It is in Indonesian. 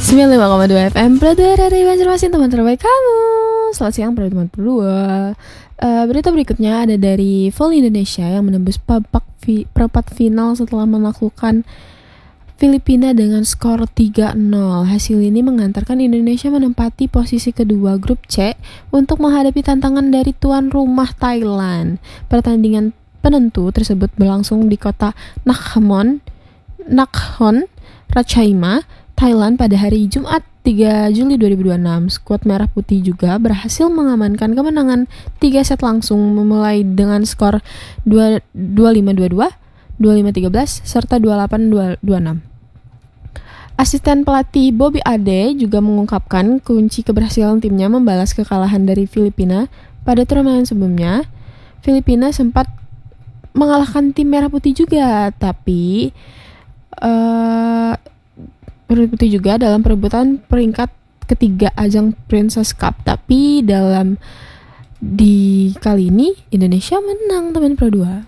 95,2 FM Pradua dari Banjarmasin, teman terbaik kamu. Selamat siang para teman berdua. Berita berikutnya ada dari Volley Indonesia yang menembus perempat final setelah menaklukkan Filipina dengan skor 3-0. Hasil ini mengantarkan Indonesia menempati posisi kedua grup C untuk menghadapi tantangan dari tuan rumah Thailand. Pertandingan penentu tersebut berlangsung di kota Nakhon Ratchasima, Thailand pada hari Jumat 3 Juli 2026. Skuad Merah Putih juga berhasil mengamankan kemenangan 3 set langsung memulai dengan skor 25-22, 25-13, serta 28-26. Asisten pelatih Bobby Ade juga mengungkapkan kunci keberhasilan timnya membalas kekalahan dari Filipina pada turnamen sebelumnya. Filipina sempat mengalahkan tim Merah Putih juga, tapi Merah Putih juga dalam perebutan peringkat ketiga ajang Princess Cup. Tapi di kali ini Indonesia menang, teman Pro 2.